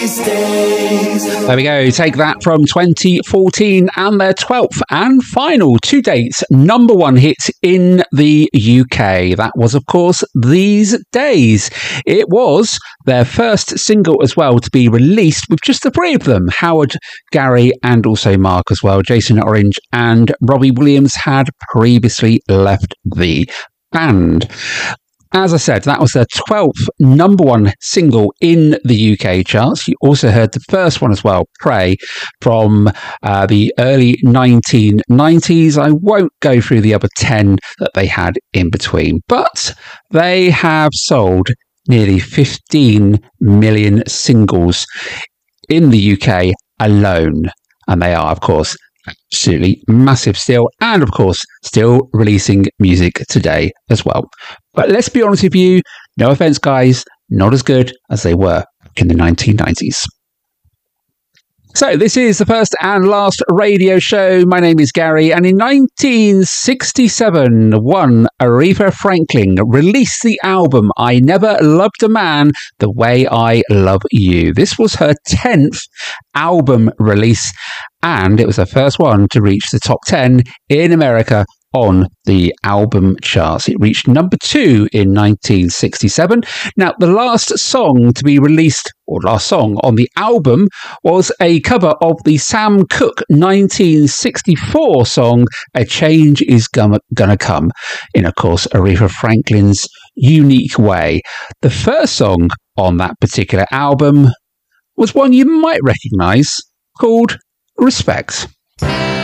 There we go. Take that from 2014 and their 12th and final to date number one hit in the UK. That was, of course, These Days. It was their first single as well to be released with just the three of them. Howard, Gary, and also Mark as well. Jason Orange and Robbie Williams had previously left the band. As I said, that was their 12th number one single in the UK charts. You also heard the first one as well, Pray, from the early 1990s. I won't go through the other 10 that they had in between, but they have sold nearly 15 million singles in the UK alone. And they are, of course, absolutely massive still, and of course still releasing music today as well. But let's be honest with you, no offense guys, not as good as they were in the 1990s. So this is the first and last radio show. My name is Gary, and in 1967, one Aretha Franklin released the album I Never Loved a Man the Way I Love You. This was her 10th album release, and it was her first one to reach the top 10 in America on the album charts. It reached number 2 in 1967. Now, the last song to be released, or last song on the album, was a cover of the Sam Cooke 1964 song, A Change Is Gonna Come, in, of course, Aretha Franklin's unique way. The first song on that particular album was one you might recognise, called Respect.